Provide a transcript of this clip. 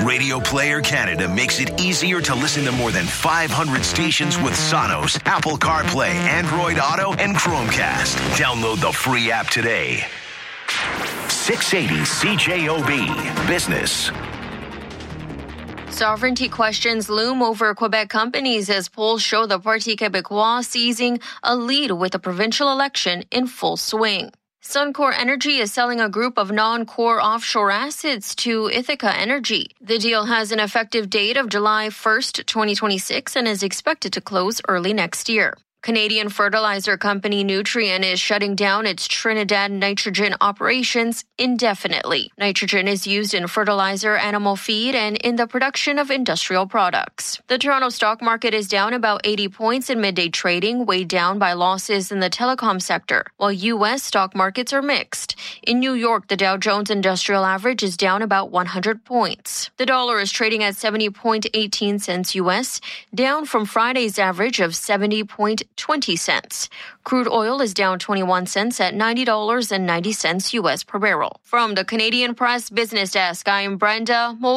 Radio Player Canada makes it easier to listen to more than 500 stations with Sonos, Apple CarPlay, Android Auto, and Chromecast. Download the free app today. 680 CJOB Business. Sovereignty questions loom over Quebec companies as polls show the Parti Québécois seizing a lead with the provincial election in full swing. Suncor Energy is selling a group of non-core offshore assets to Ithaca Energy. The deal has an effective date of July 1st, 2026 and is expected to close early next year. Canadian fertilizer company Nutrien is shutting down its Trinidad nitrogen operations indefinitely. Nitrogen is used in fertilizer, animal feed, and in the production of industrial products. The Toronto stock market is down about 80 points in midday trading, weighed down by losses in the telecom sector, while U.S. stock markets are mixed. In New York, the Dow Jones Industrial Average is down about 100 points. The dollar is trading at 70.18 cents U.S., down from Friday's average of 70.20 cents. Crude oil is down 21 cents at $90.90 U.S. per barrel. From the Canadian Press Business Desk, I'm Brenda